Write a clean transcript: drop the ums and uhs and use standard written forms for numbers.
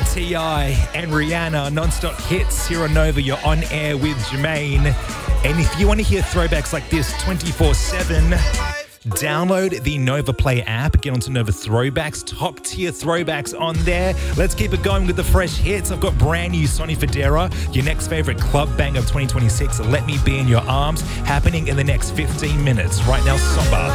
T.I. and Rihanna, non-stop hits here on Nova. You're on air with Jermaine. And if you want to hear throwbacks like this 24/7, download the Nova Play app. Get onto Nova Throwbacks, top tier throwbacks on there. Let's keep it going with the fresh hits. I've got brand new Sonny Fodera, your next favorite club bang of 2026, Let Me Be in Your Arms, happening in the next 15 minutes. Right now, Somba.